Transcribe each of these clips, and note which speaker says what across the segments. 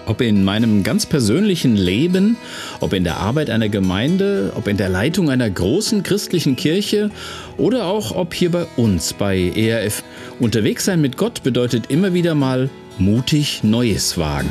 Speaker 1: Ob in meinem ganz persönlichen Leben, ob in der Arbeit einer Gemeinde, ob in der Leitung einer großen christlichen Kirche oder auch ob hier bei uns bei ERF. Unterwegs sein mit Gott bedeutet immer wieder mal mutig Neues wagen.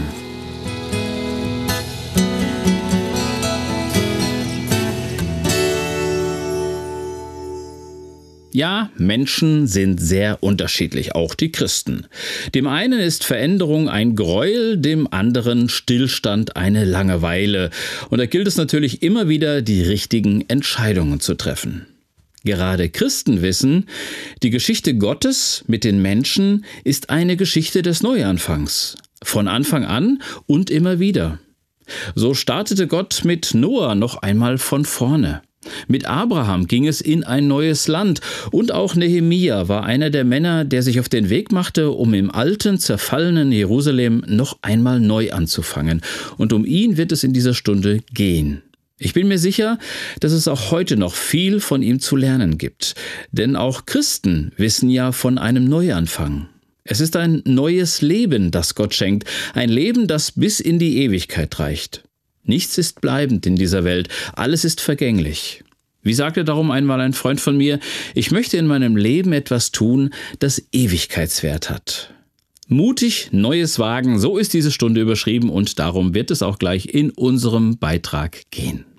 Speaker 1: Ja, Menschen sind sehr unterschiedlich, auch die Christen. Dem einen ist Veränderung ein Gräuel, dem anderen Stillstand eine Langeweile. Und da gilt es natürlich immer wieder, die richtigen Entscheidungen zu treffen. Gerade Christen wissen, die Geschichte Gottes mit den Menschen ist eine Geschichte des Neuanfangs. Von Anfang an und immer wieder. So startete Gott mit Noah noch einmal von vorne. Mit Abraham ging es in ein neues Land und auch Nehemia war einer der Männer, der sich auf den Weg machte, um im alten, zerfallenen Jerusalem noch einmal neu anzufangen. Und um ihn wird es in dieser Stunde gehen. Ich bin mir sicher, dass es auch heute noch viel von ihm zu lernen gibt. Denn auch Christen wissen ja von einem Neuanfang. Es ist ein neues Leben, das Gott schenkt. Ein Leben, das bis in die Ewigkeit reicht. Nichts ist bleibend in dieser Welt, alles ist vergänglich. Wie sagte darum einmal ein Freund von mir, ich möchte in meinem Leben etwas tun, das Ewigkeitswert hat. Mutig Neues wagen, so ist diese Stunde überschrieben und darum wird es auch gleich in unserem Beitrag gehen.